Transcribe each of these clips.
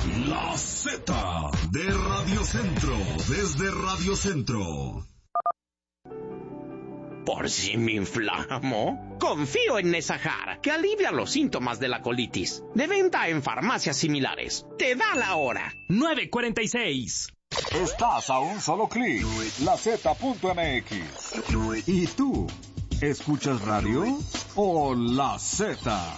La Z de Radio Centro, desde Radio Centro. ¿Por si me inflamo? Confío en Nesajar, que alivia los síntomas de la colitis. De venta en farmacias similares. Te da la hora. 9:46. Estás a un solo clic. LaZ.mx. ¿Y tú? ¿Escuchas radio o La Z?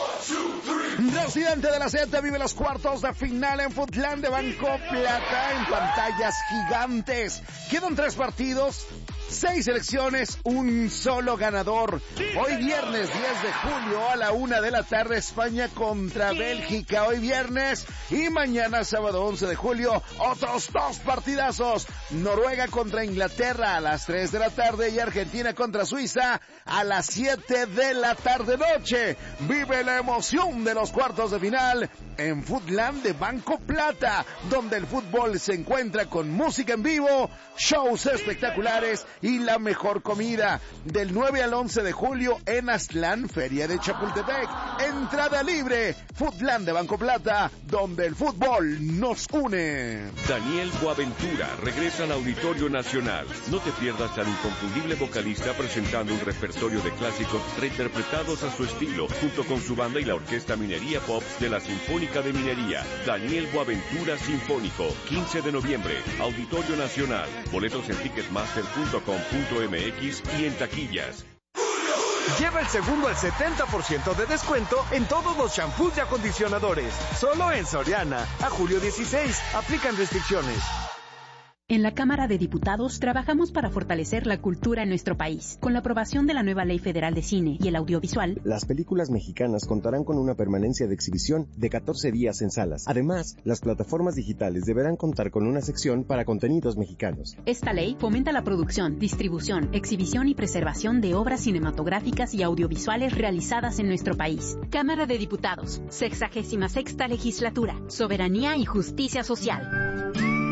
Residente de La Z vive los cuartos de final en Footland de Banco Plata en pantallas gigantes. Quedan 3 partidos, 6 selecciones, un solo ganador. Hoy viernes 10 de julio a la 1 de la tarde, España contra Bélgica. Hoy viernes y mañana sábado 11 de julio, otros 2 partidazos. Noruega contra Inglaterra a las 3 de la tarde y Argentina contra Suiza a las 7 de la tarde noche. Vive la emoción de los cuartos de final en Footland de Banco Plata, donde el fútbol se encuentra con música en vivo, shows espectaculares y la mejor comida. Del 9 al 11 de julio en Aztlán, Feria de Chapultepec. Entrada libre. Footland de Banco Plata, donde el fútbol nos une. Daniel Boaventura regresa al Auditorio Nacional. No te pierdas al inconfundible vocalista presentando un repertorio de clásicos reinterpretados a su estilo, junto con su banda y la Orquesta Minería Pop de la Sinfónica de Minería. Daniel Boaventura Sinfónico, 15 de noviembre, Auditorio Nacional. Boletos en ticketmaster.com.mx y en taquillas. Lleva el segundo al 70% de descuento en todos los champús y acondicionadores. Solo en Soriana. A julio 16. Aplican restricciones. En la Cámara de Diputados trabajamos para fortalecer la cultura en nuestro país. Con la aprobación de la nueva Ley Federal de Cine y el Audiovisual, las películas mexicanas contarán con una permanencia de exhibición de 14 días en salas. Además, las plataformas digitales deberán contar con una sección para contenidos mexicanos. Esta ley fomenta la producción, distribución, exhibición y preservación de obras cinematográficas y audiovisuales realizadas en nuestro país. Cámara de Diputados, 66ª Legislatura, Soberanía y Justicia Social.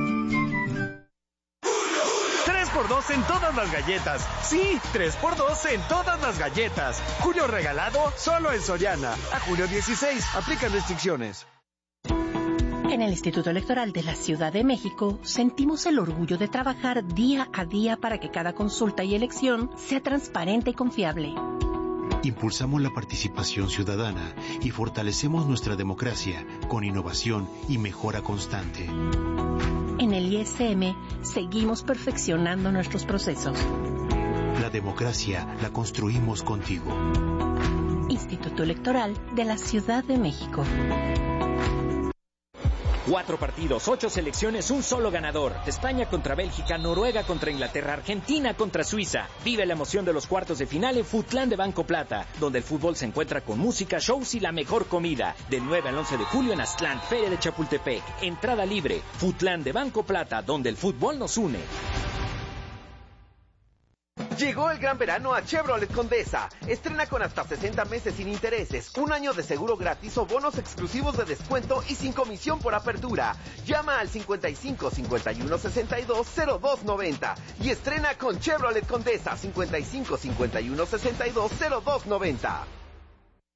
3x2 en todas las galletas. Sí, 3x2 en todas las galletas. Julio regalado solo en Soriana. A julio 16. Aplican restricciones. En el Instituto Electoral de la Ciudad de México sentimos el orgullo de trabajar día a día para que cada consulta y elección sea transparente y confiable. Impulsamos la participación ciudadana y fortalecemos nuestra democracia con innovación y mejora constante. En el ISM seguimos perfeccionando nuestros procesos. La democracia la construimos contigo. Instituto Electoral de la Ciudad de México. 4 partidos, 8 selecciones, un solo ganador. España contra Bélgica, Noruega contra Inglaterra, Argentina contra Suiza. Vive la emoción de los cuartos de final en Footland de Banco Plata, donde el fútbol se encuentra con música, shows y la mejor comida. Del 9 al 11 de julio en Aztlán, Feria de Chapultepec. Entrada libre. Footland de Banco Plata, donde el fútbol nos une. Llegó el gran verano a Chevrolet Condesa. Estrena con hasta 60 meses sin intereses, un año de seguro gratis o bonos exclusivos de descuento y sin comisión por apertura. Llama al 55 51 62 02 90 y estrena con Chevrolet Condesa 55 51 62 02 90.